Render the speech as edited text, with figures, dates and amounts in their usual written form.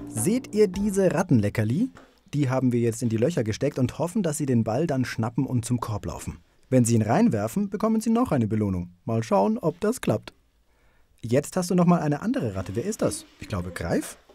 Seht ihr diese Rattenleckerli? Die haben wir jetzt in die Löcher gesteckt und hoffen, dass sie den Ball dann schnappen und zum Korb laufen. Wenn sie ihn reinwerfen, bekommen sie noch eine Belohnung. Mal schauen, ob das klappt. Jetzt hast du noch mal eine andere Ratte. Wer ist das? Ich glaube, Greif?